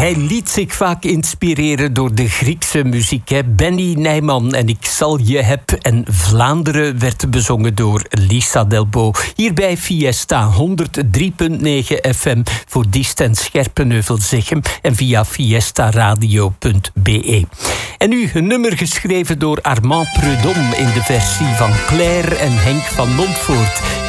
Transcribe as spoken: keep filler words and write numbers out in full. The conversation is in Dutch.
Hij liet zich vaak inspireren door de Griekse muziek. Hè? Benny Nijman en Ik zal je heb. En Vlaanderen werd bezongen door Lisa Delbo. Hier bij Fiesta honderddrie komma negen F M voor Diest en Scherpenheuvel-Zichem. En via fiesta radio punt b e. En nu een nummer geschreven door Armand Prudhomme in de versie van Claire en Henk van Montvoort.